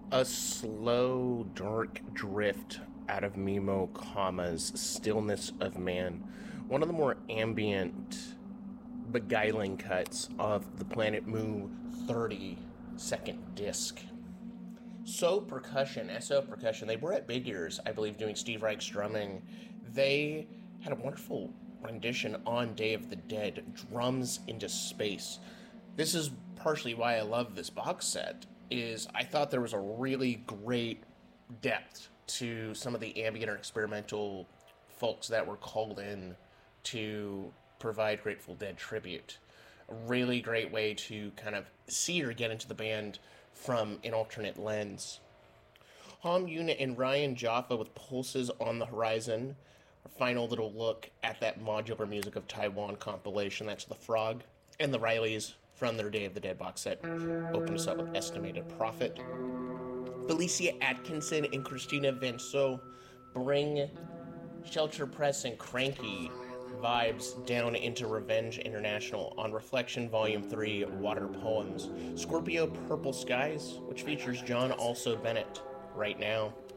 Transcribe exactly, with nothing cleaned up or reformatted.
A slow, dark drift out of Mimo Kama's Stillness of Man, one of the more ambient, beguiling cuts of the Planet Mu thirty second disc. So Percussion, S O Percussion, they were at Big Ears, I believe, doing Steve Reich's drumming. They had a wonderful rendition on Day of the Dead, Drums into Space. This is partially why I love this box set, is I thought there was a really great depth to some of the ambient or experimental folks that were called in to provide Grateful Dead tribute. A really great way to kind of see or get into the band from an alternate lens. Hom Unit and Ryan Jaffa with Pulses on the Horizon. Our final little look at that Modular Music of Taiwan compilation. That's The Frog. And the Rileys from their Day of the Dead box set open us up with Estimated Profit. Felicia Atkinson and Christina Van So bring Shelter Press and Cranky vibes down into Revenge International on Reflection Volume three, Water Poems. Scorpio Purple Skies, which features John Also Bennett right now.